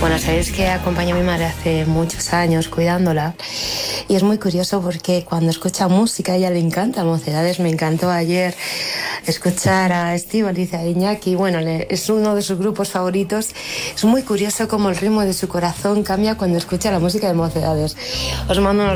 Bueno, sabéis que acompañé a mi madre hace muchos años cuidándola y es muy curioso porque cuando escucha música a ella le encanta Mocedades. Me encantó ayer escuchar a Estíbaliz, a Iñaki, bueno, es uno de sus grupos favoritos. Es muy curioso cómo el ritmo de su corazón cambia cuando escucha la música de Mocedades. Os mando un